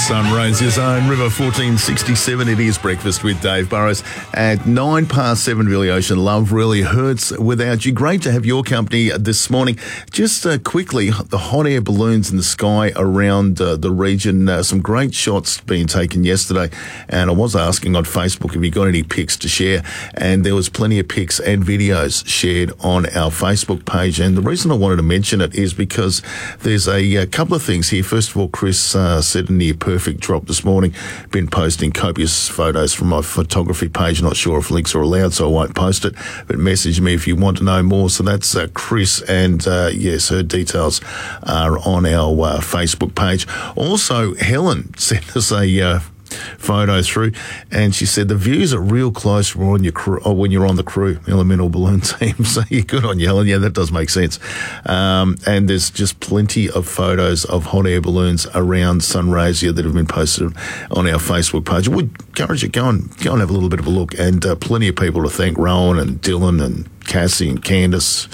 Sunraysia Zone, River 1467. It is Breakfast with Dave Burrows at 7:09. Billy Ocean, love really hurts without you. Great to have your company this morning. Just quickly, the hot air balloons in the sky around the region. Some great shots being taken yesterday. And I was asking on Facebook if you got any pics to share. And there was plenty of pics and videos shared on our Facebook page. And the reason I wanted to mention it is because there's a couple of things here. First of all, Chris said in the Perfect Drop this morning, been posting copious photos from my photography page. Not sure if links are allowed, so I won't post it, but message me if you want to know more. So that's Chris, and yes, her details are on our Facebook page. Also, Helen sent us a photo through, and she said the views are real close when on your crew, or when you're on the crew elemental balloon team. So you're good on you, Helen. Yeah, that does make sense. And there's just plenty of photos of hot air balloons around Sunraysia that have been posted on our Facebook page. I would encourage you, go and have a little bit of a look, and plenty of people to thank: Rowan and Dylan and Cassie and Candace,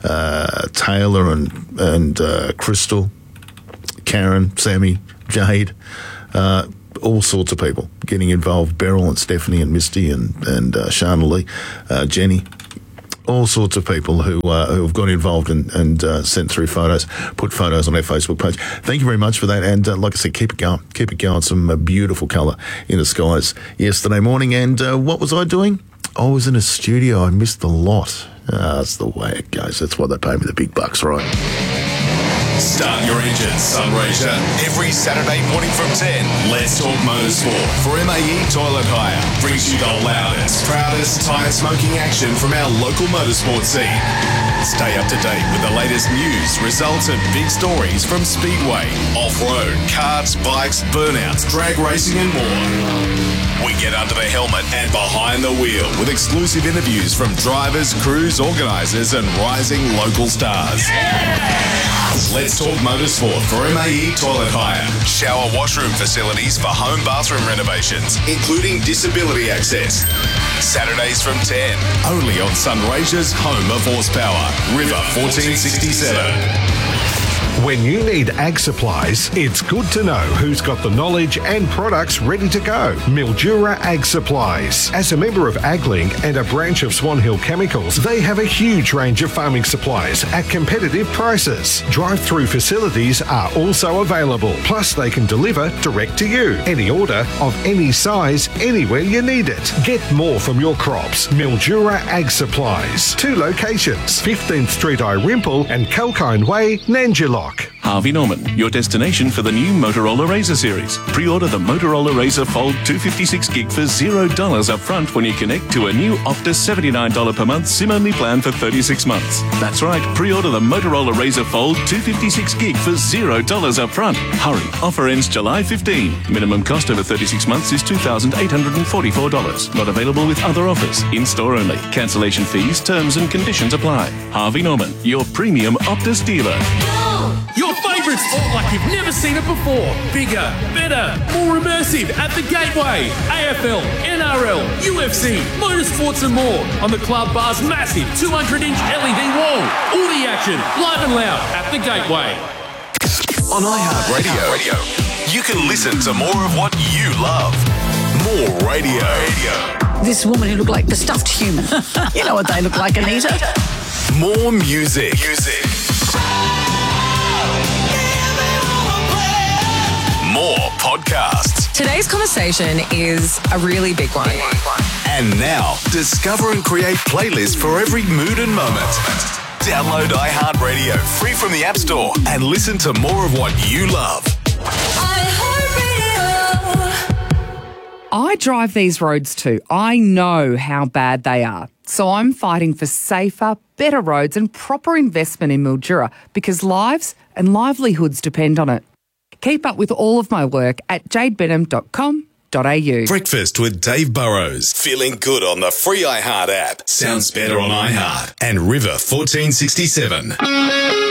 Taylor and Crystal, Karen, Sammy, Jade, all sorts of people getting involved. Beryl and Stephanie and Misty and Shana Lee, Jenny, all sorts of people who have got involved and sent through photos, put photos on our Facebook page. Thank you very much for that. And like I said, keep it going. Some beautiful colour in the skies yesterday morning. And what was I doing? I was in a studio. I missed the lot. That's the way it goes. That's why they pay me the big bucks, right? Start your engines, Sunraysia. Every Saturday morning from 10, Let's Talk Motorsport for MAE Toilet Hire. Brings you the loudest, proudest tyre smoking action from our local motorsport scene. Stay up to date with the latest news, results and big stories from Speedway, off-road, karts, bikes, burnouts, drag racing and more. We get under the helmet and behind the wheel with exclusive interviews from drivers, crews, organisers and rising local stars. Let's Talk Motorsport for MAE Toilet Hire. Shower washroom facilities for home bathroom renovations, including disability access. Saturdays from 10, only on Sunraysia's home of horsepower, River 1467. When you need ag supplies, it's good to know who's got the knowledge and products ready to go. Mildura Ag Supplies. As a member of AgLink and a branch of Swan Hill Chemicals, they have a huge range of farming supplies at competitive prices. Drive-through facilities are also available. Plus, they can deliver direct to you. Any order of any size, anywhere you need it. Get more from your crops. Mildura Ag Supplies. 2 locations, 15th Street, Irimple and Kalkine Way, Nanjilock. Harvey Norman, your destination for the new Motorola Razr series. Pre-order the Motorola Razr Fold 256 gig for $0 up front when you connect to a new Optus $79 per month SIM-only plan for 36 months. That's right, pre-order the Motorola Razr Fold 256 gig for $0 up front. Hurry, offer ends July 15. Minimum cost over 36 months is $2,844. Not available with other offers. In-store only. Cancellation fees, terms and conditions apply. Harvey Norman, your premium Optus dealer. Your favourite sport like you've never seen it before. Bigger, better, more immersive at the Gateway. AFL, NRL, UFC, motorsports and more on the Club Bar's massive 200-inch LED wall. All the action, live and loud at the Gateway. On iHeartRadio, you can listen to more of what you love. More radio. This woman who looked like the stuffed human. You know what they look like, Anita. More music. More podcasts. Today's conversation is a really big one. And now, discover and create playlists for every mood and moment. Download iHeartRadio free from the App Store and listen to more of what you love. I drive these roads too. I know how bad they are. So I'm fighting for safer, better roads and proper investment in Mildura because lives and livelihoods depend on it. Keep up with all of my work at jadebenham.com.au. Breakfast with Dave Burrows. Feeling good on the free iHeart app. Sounds better on iHeart. And River 1467.